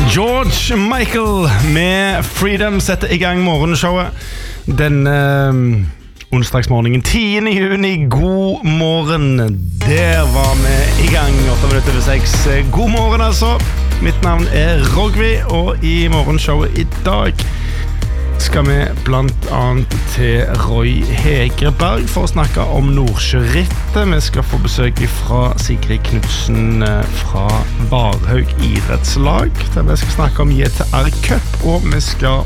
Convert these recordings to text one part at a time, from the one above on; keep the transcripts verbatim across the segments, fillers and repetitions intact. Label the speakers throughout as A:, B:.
A: George Michael med Freedom setter i gang morgenshowet den uh, onsdagsmorgenen tiende juni. God morgen. Der var vi i gang åtte minutter over seks. God morgen altså. Mitt navn er Rogvi, og i morgenshowet i dag skal vi blant annet til Roy Hegerberg for å snakke om Nordsjørittet. Vi skal få besøk fra Sigrid Knudsen fra Varhaug idrettslag, der vi skal snakke om J T R Cup, og vi skal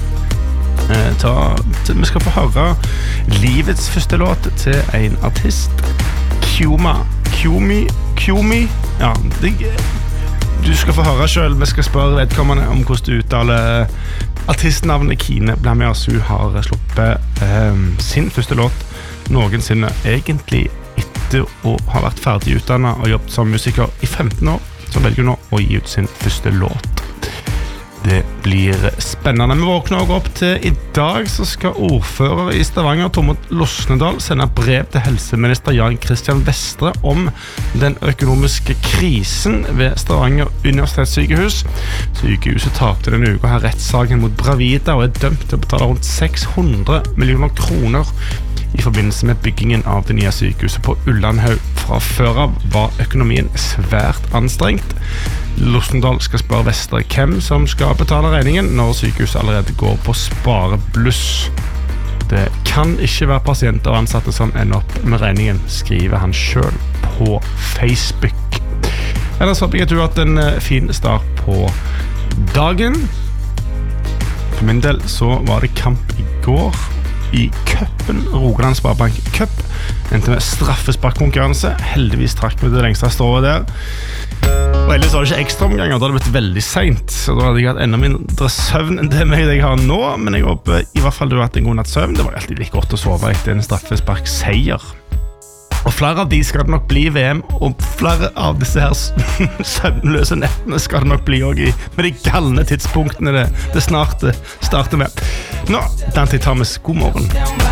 A: eh, ta, vi skal få høre livets første låt til en artist, Kjuma. Kjumi, Kjumi, ja, det, du skal få høre selv. Vi skal spørre vedkommende om hvordan du uttaler artistnavnet Kine. Blant med oss, hun har sluppet eh, sin første låt noensinne, egentlig etter å ha vært ferdig utdannet og jobbet som musiker i femten år, så velger hun nå å gi ut sin første låt. Det blir spennende. Vi våkner også opp til i dag, så skal ordfører i Stavanger, Tormod Losnedal, sende brev til helseminister Jan Christian Vestre om den økonomiske krisen ved Stavanger universitetssykehus. Sykehuset tapte denne uka her rettssaken mot Bravida og er dømt til å betale rundt seks hundre millioner kroner i forbindelse med byggingen av det nye sykehuset på Ullandhaug. Fra før av var økonomien svært anstrengt. Losnedal skal spørre Vestre hvem som skal betale regningen når sykehuset allerede går på sparebluss. Det kan ikke være pasienter og ansatte som ender opp med regningen, skriver han selv på Facebook. Ellers håper jeg at du har hatt en fin start på dagen. For min del så var det kamp i går i cupen, Rogaland Sparebank Cup. Endte med straffesparkkonkurranse. Heldigvis trakk vi det lengste strået der. Og ellers var det ikke ekstra omganger, da hadde det blitt veldig sent, så da hadde jeg hatt enda mindre søvn enn det meg jeg har nå, men jeg håper i hvert fall du har hatt en god natt søvn. Det var alltid litt godt å sove etter en straffesparkseier. Og flere av de skal det nok bli i V M, og flere av disse her søvnløse nettene skal det nok bli også i, med de galne tidspunktene det, det snart starter med. Nå, Dante Thomas, god morgen.